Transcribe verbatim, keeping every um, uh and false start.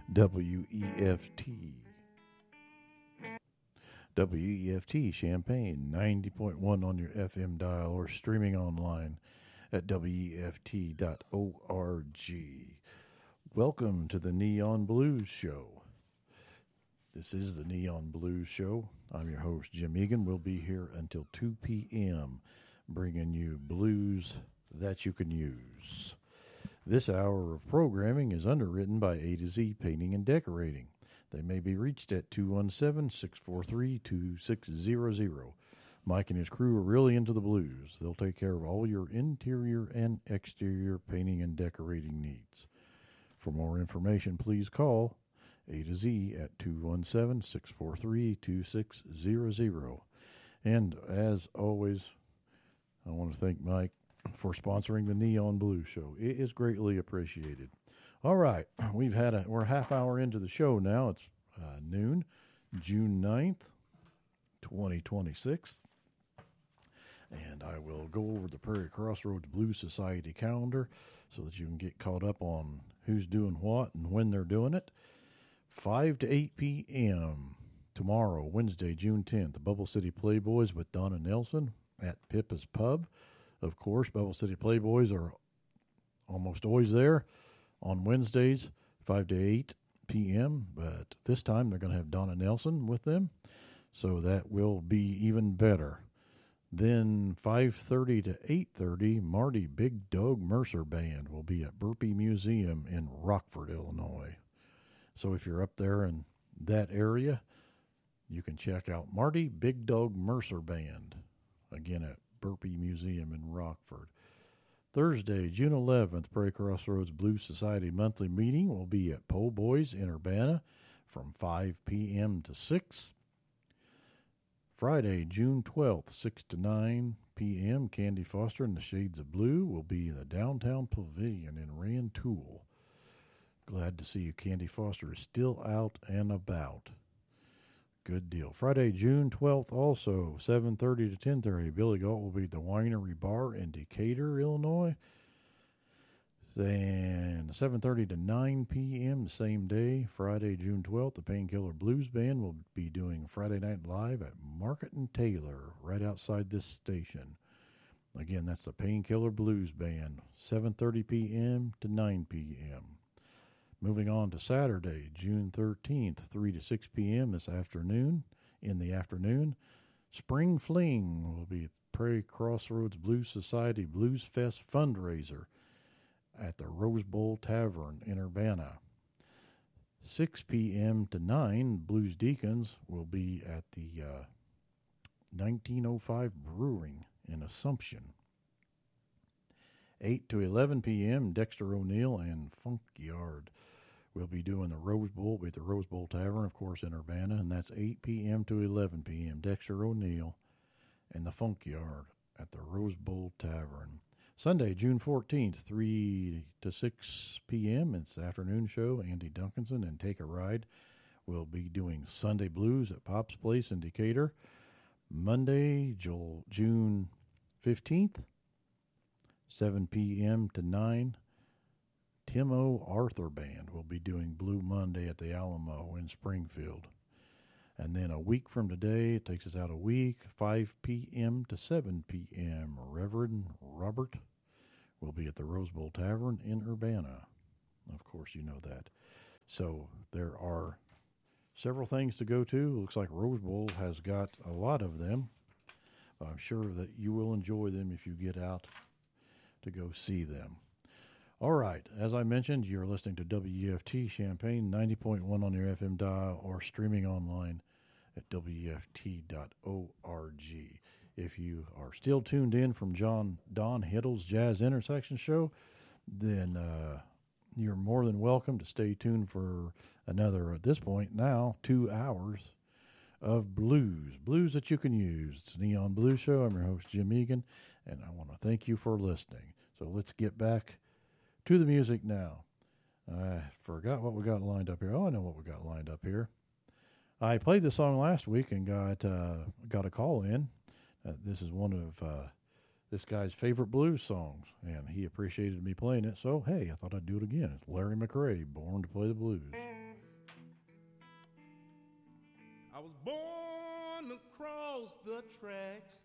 W E F T. W E F T Champaign, ninety point one on your F M dial or streaming online at W E F T dot org. Welcome to the Neon Blues Show. This is the Neon Blues Show. I'm your host, Jim Egan. We'll be here until two p.m. bringing you blues that you can use. This hour of programming is underwritten by A to Z Painting and Decorating. They may be reached at two one seven, six four three, two six zero zero. Mike and his crew are really into the blues. They'll take care of all your interior and exterior painting and decorating needs. For more information, please call A to Z at two one seven, six four three, two six zero zero. And as always, I want to thank Mike for sponsoring the Neon Blues Show. It is greatly appreciated. All right, we've had a we're a half hour into the show now. It's uh, noon, June ninth, twenty twenty-six. And I will go over the Prairie Crossroads Blues Society calendar so that you can get caught up on who's doing what and when they're doing it. five to eight p.m. tomorrow, Wednesday, June tenth, the Bubble City Playboys with Donna Nelson at Pippa's Pub. Of course, Bubble City Playboys are almost always there on Wednesdays, five to eight p.m., but this time they're going to have Donna Nelson with them, so that will be even better. Then five thirty to eight thirty, Marty Big Dog Mercer Band will be at Burpee Museum in Rockford, Illinois. So if you're up there in that area, you can check out Marty Big Dog Mercer Band, again at Burpee Museum in Rockford. Thursday, June eleventh, Prairie Crossroads Blues Society monthly meeting will be at Po' Boys in Urbana from five p.m. to six. Friday, June twelfth, six to nine p.m., Candy Foster and the Shades of Blue will be in the Downtown Pavilion in Rantoul. Glad to see you. Candy Foster is still out and about. Good deal. Friday, June twelfth, also, seven thirty to ten thirty, Billy Galt will be at the Winery Bar in Decatur, Illinois. Then seven thirty to nine p.m. the same day, Friday, June twelfth, the Painkiller Blues Band will be doing Friday Night Live at Market and Taylor, right outside this station. Again, that's the Painkiller Blues Band, seven thirty p.m. to nine p.m. Moving on to Saturday, June thirteenth, three to six p.m. this afternoon. In the afternoon, Spring Fling will be at Prairie Crossroads Blues Society Blues Fest fundraiser at the Rose Bowl Tavern in Urbana. six p.m. to nine, Blues Deacons will be at the uh, nineteen oh five Brewing in Assumption. eight to eleven p.m., Dexter O'Neill and Funk Yard will be doing the Rose Bowl at the Rose Bowl Tavern, of course, in Urbana, and that's eight p.m. to eleven p.m. Dexter O'Neill and the Funk Yard at the Rose Bowl Tavern. Sunday, June fourteenth, three to six p.m., it's the afternoon show. Andy Duncanson and Take a Ride will be doing Sunday Blues at Pop's Place in Decatur. Monday, June fifteenth, seven p.m. to nine, Tim O. Arthur Band will be doing Blue Monday at the Alamo in Springfield. And then a week from today, it takes us out a week, five p.m. to seven p.m., Reverend Robert will be at the Rose Bowl Tavern in Urbana. Of course, you know that. So there are several things to go to. Looks like Rose Bowl has got a lot of them. I'm sure that you will enjoy them if you get out to go see them. All right, as I mentioned, you're listening to W E F T Champaign, ninety point one on your F M dial or streaming online at W E F T dot org. If you are still tuned in from John Don Hiddle's Jazz Intersection show, then uh, you're more than welcome to stay tuned for another, at this point now, two hours of blues, blues that you can use. It's the Neon Blues Show. I'm your host, Jim Egan, and I want to thank you for listening. So let's get back to the music now. I forgot what we got lined up here. Oh, I know what we got lined up here. I played the song last week and got uh, got a call in. Uh, this is one of uh, this guy's favorite blues songs, and he appreciated me playing it. So, hey, I thought I'd do it again. It's Larry McRae, Born to Play the Blues. I was born across the tracks.